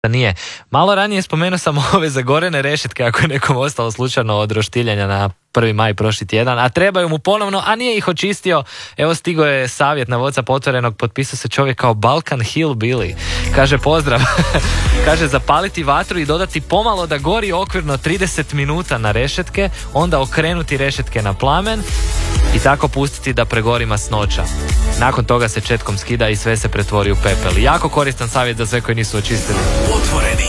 Nije. Malo ranije spomenuo sam ove zagorene rešetke ako je nekom ostalo slučajno od roštiljanja na 1. maj prošli tjedan, a trebaju mu ponovno, a nije ih očistio. Evo stigo je savjet na WhatsApp Otvorenog, potpisao se čovjek kao Balkan Hillbilly. Kaže pozdrav, kaže zapaliti vatru i dodati pomalo da gori okvirno 30 minuta na rešetke, onda okrenuti rešetke na plamen i tako pustiti da pregori masnoća. Nakon toga se četkom skida i sve se pretvori u pepel. Jako koristan savjet za sve koji nisu očistili.